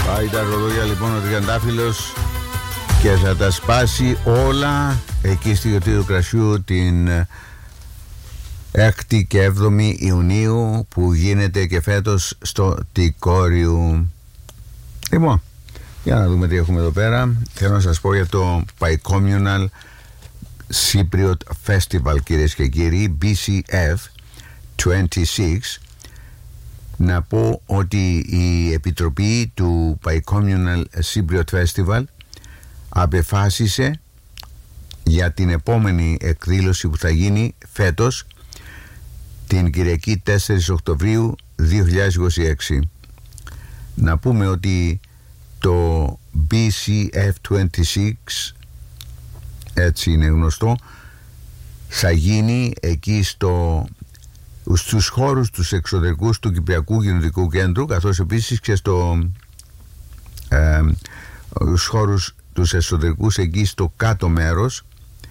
Πάει τα ρολόγια λοιπόν ο Τριαντάφυλλος και θα τα σπάσει όλα εκεί στη γιορτή του κρασιού την 6η και 7η Ιουνίου που γίνεται και φέτος στο Τικόριου. Λοιπόν, για να δούμε τι έχουμε εδώ πέρα. Θέλω να σας πω για το Bicommunal Cypriot Festival, κυρίες και κύριοι, BCF 26. Να πω ότι η Επιτροπή του Bicommunal Cypriot Festival απεφάσισε για την επόμενη εκδήλωση που θα γίνει φέτος την Κυριακή 4 Οκτωβρίου 2026. Να πούμε ότι το BCF26, έτσι είναι γνωστό, θα γίνει εκεί στους χώρους τους εξωτερικούς του Κυπριακού Κοινοτικού Κέντρου, καθώς επίσης και στους χώρους τους εσωτερικούς εκεί στο κάτω μέρος.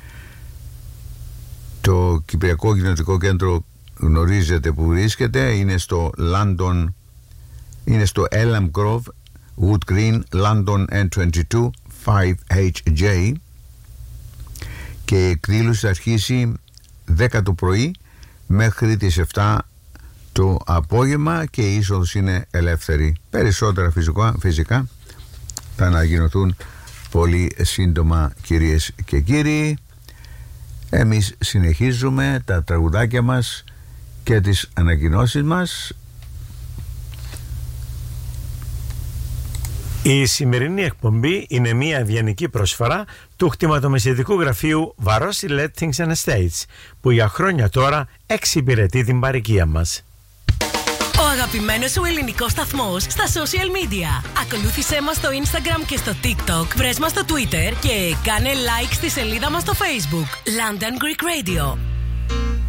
Το Κυπριακό Κοινοτικό Κέντρο γνωρίζετε που βρίσκεται, είναι στο London, είναι στο Elm Grove, Wood Green, London N22 5HJ, και η εκδήλωση θα αρχίσει 10 το πρωί μέχρι τις 7 το απόγευμα και η είσοδος είναι ελεύθερη. Περισσότερα φυσικά θα ανακοινωθούν πολύ σύντομα, κυρίες και κύριοι. Εμείς συνεχίζουμε τα τραγουδάκια μας και τις ανακοινώσεις μας. Η σημερινή εκπομπή είναι μια ευγενική προσφορά του κτηματομεσαιτικού γραφείου Βαρόσι Lettings and Estates, που για χρόνια τώρα εξυπηρετεί την παροικία μας. Ο αγαπημένος σου ελληνικός σταθμός στα social media. Ακολούθησέ μας στο Instagram και στο TikTok, βρες μας στο Twitter και κάνε like στη σελίδα μας στο Facebook. London Greek Radio.